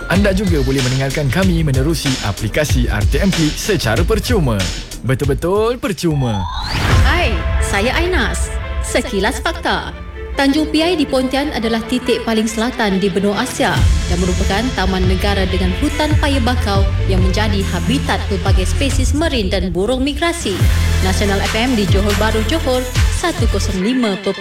Anda juga boleh mendengarkan kami menerusi aplikasi RTM Klik secara percuma. Betul-betul percuma. Hai, saya Ainas. Sekilas Fakta. Tanjung Piai di Pontian adalah titik paling selatan di benua Asia dan merupakan taman negara dengan hutan paya bakau yang menjadi habitat pelbagai spesies marin dan burung migrasi. Nasional FM di Johor Bahru, Johor 105.4